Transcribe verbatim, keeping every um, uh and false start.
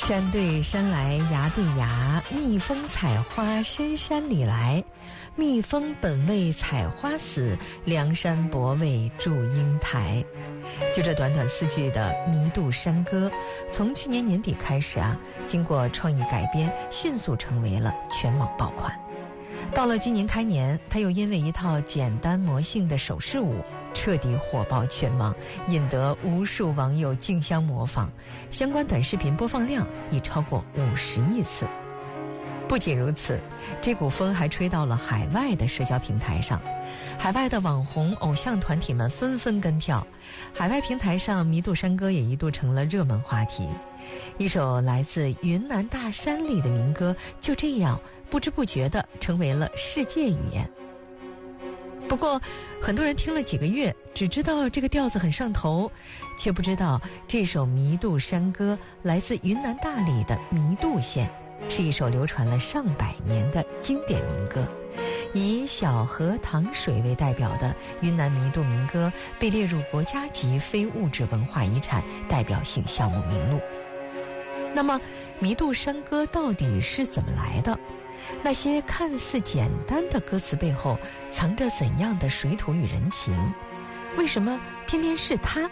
山对山来崖对崖，蜜蜂采花深山里来。蜜蜂本为采花死，梁山伯为祝英台。就这短短四句的《弥渡山歌》，从去年年底开始啊，经过创意改编，迅速成为了全网爆款。到了今年开年，他又因为一套简单魔性的手势舞彻底火爆全网，引得无数网友竞相模仿，相关短视频播放量已超过五十亿次。不仅如此，这股风还吹到了海外的社交平台上，海外的网红偶像团体们纷纷跟跳，海外平台上《弥渡山歌》也一度成了热门话题。一首来自云南大山里的民歌，就这样不知不觉地成为了世界语言。不过，很多人听了几个月，只知道这个调子很上头，却不知道这首《弥渡山歌》来自云南大理的弥渡县，是一首流传了上百年的经典民歌。以小河淌水为代表的云南弥渡民歌被列入国家级非物质文化遗产代表性项目名录。那么，弥渡山歌到底是怎么来的？那些看似简单的歌词背后藏着怎样的水土与人情？为什么偏偏是它